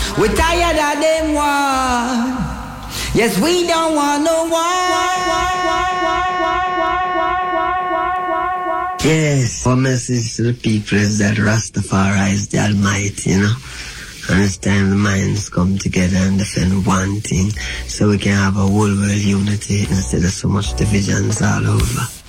We're tired of them war. Yes, we don't want no war. Yes, our message to the people is that Rastafari is the Almighty, you know. And it's time the minds come together and defend one thing so we can have a whole world unity instead of so much divisions all over.